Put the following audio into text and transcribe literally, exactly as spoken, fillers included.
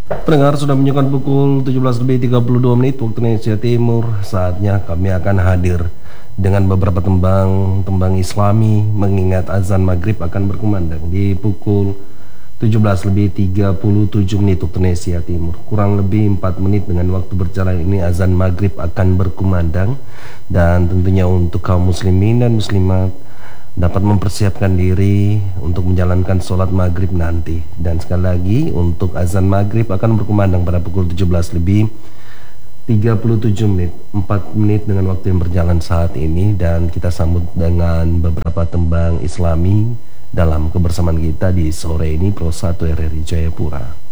Pendengar sudah menunjukkan pukul tujuh belas lebih tiga puluh dua menit waktu Indonesia Timur. Saatnya kami akan hadir dengan beberapa tembang-tembang Islami mengingat azan maghrib akan berkumandang di pukul tujuh belas lebih tiga puluh tujuh menit waktu Indonesia Timur. Kurang lebih empat menit dengan waktu berjalan ini azan maghrib akan berkumandang. Dan tentunya untuk kaum muslimin dan muslimat dapat mempersiapkan diri untuk menjalankan sholat maghrib nanti. Dan sekali lagi untuk azan maghrib akan berkumandang pada pukul tujuh belas lebih tiga puluh tujuh menit, empat menit dengan waktu yang berjalan saat ini. Dan kita sambut dengan beberapa tembang Islami dalam kebersamaan kita di sore ini Pro satu R R I Jayapura.